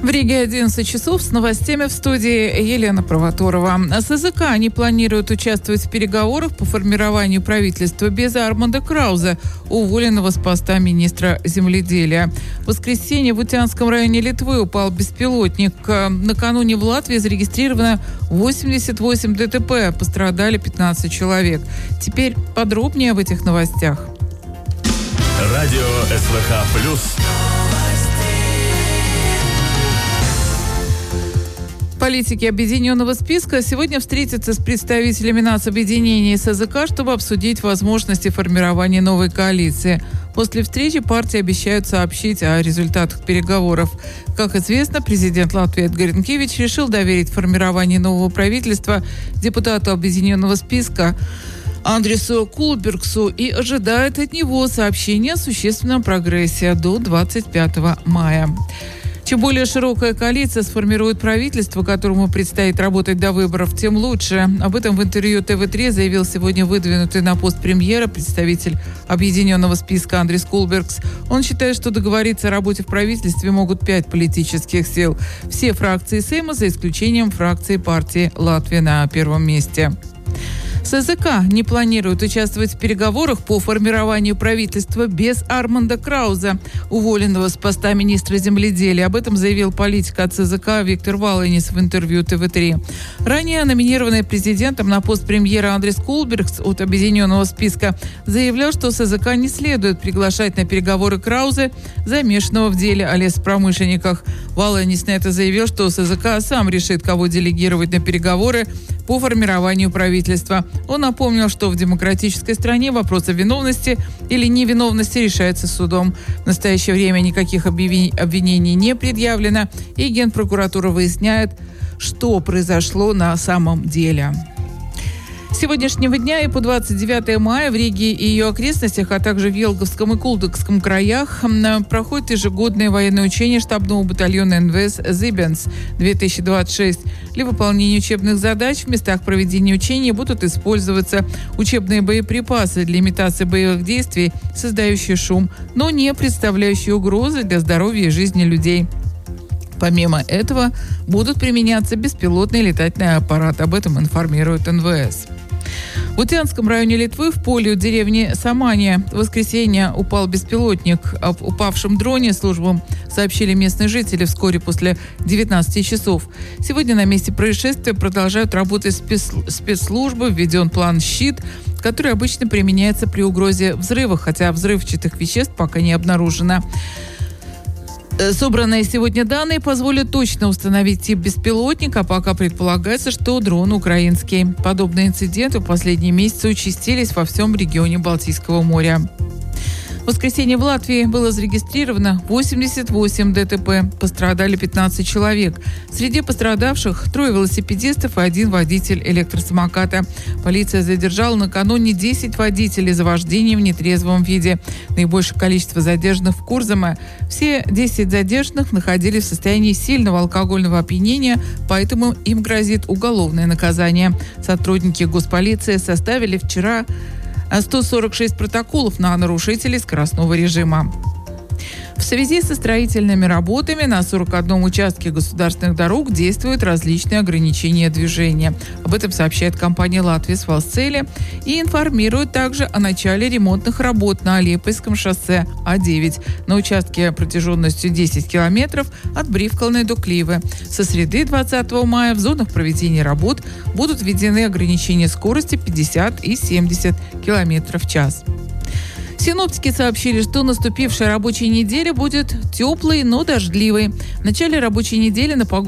В Риге 11 часов с новостями в студии Елена Провоторова. СЗК не планирует участвовать в переговорах по формированию правительства без Арманда Крауза, уволенного с поста министра земледелия. В воскресенье в Утянском районе Литвы упал беспилотник. Накануне в Латвии зарегистрировано 88 ДТП. Пострадали 15 человек. Теперь подробнее об этих новостях. Радио СВХ+. Политики объединенного списка сегодня встретятся с представителями нацобъединения и СЗК, чтобы обсудить возможности формирования новой коалиции. После встречи партии обещают сообщить о результатах переговоров. Как известно, президент Латвии Эдгар Ринкевич решил доверить формирование нового правительства депутату объединенного списка Андрису Кулбергсу и ожидает от него сообщения о существенном прогрессе до 25 мая. Чем более широкая коалиция сформирует правительство, которому предстоит работать до выборов, тем лучше. Об этом в интервью ТВ3 заявил сегодня выдвинутый на пост премьера представитель объединенного списка Андрис Кулбергс. Он считает, что договориться о работе в правительстве могут 5 политических сил. Все фракции Сейма, за исключением фракции партии Латвия на первом месте. СЗК не планирует участвовать в переговорах по формированию правительства без Арманда Крауза, уволенного с поста министра земледелия. Об этом заявил политик от СЗК Виктор Валайнис в интервью ТВ3. Ранее номинированный президентом на пост премьера Андрис Кулбергс от объединенного списка заявлял, что СЗК не следует приглашать на переговоры Крауза, замешанного в деле о лесопромышленниках. Валайнис на это заявил, что СЗК сам решит, кого делегировать на переговоры по формированию правительства. Он напомнил, что в демократической стране вопрос о виновности или невиновности решается судом. В настоящее время никаких обвинений не предъявлено, и Генпрокуратура выясняет, что произошло на самом деле. С сегодняшнего дня и по 29 мая в Риге и ее окрестностях, а также в Елговском и Кулдыкском краях проходят ежегодные военные учения штабного батальона НВС «Зибенс-2026». Для выполнения учебных задач в местах проведения учений будут использоваться учебные боеприпасы для имитации боевых действий, создающие шум, но не представляющие угрозы для здоровья и жизни людей. Помимо этого будут применяться беспилотные летательные аппараты. Об этом информирует НВС. В Утянском районе Литвы в поле у деревни Самания в воскресенье упал беспилотник. Об упавшем дроне службам сообщили местные жители вскоре после 19 часов. Сегодня на месте происшествия продолжают работать спецслужбы. Введен план «Щит», который обычно применяется при угрозе взрыва, хотя взрывчатых веществ пока не обнаружено. Собранные сегодня данные позволят точно установить тип беспилотника, пока предполагается, что дрон украинский. Подобные инциденты в последние месяцы участились во всем регионе Балтийского моря. В воскресенье в Латвии было зарегистрировано 88 ДТП. Пострадали 15 человек. Среди пострадавших 3 велосипедистов и 1 водитель электросамоката. Полиция задержала накануне 10 водителей за вождение в нетрезвом виде. Наибольшее количество задержанных в Курзаме. Все 10 задержанных находились в состоянии сильного алкогольного опьянения, поэтому им грозит уголовное наказание. Сотрудники госполиции составили вчера 146 протоколов на нарушителей скоростного режима. В связи со строительными работами на 41 участке государственных дорог действуют различные ограничения движения. Об этом сообщает компания «Латвия Свалсцели» и информирует также о начале ремонтных работ на Лепойском шоссе А9 на участке протяженностью 10 километров от Бривкалны до Кливы. Со среды 20 мая в зонах проведения работ будут введены ограничения скорости 50 и 70 километров в час. Синоптики сообщили, что наступившая рабочая неделя будет теплой, но дождливой. В начале рабочей недели на погоду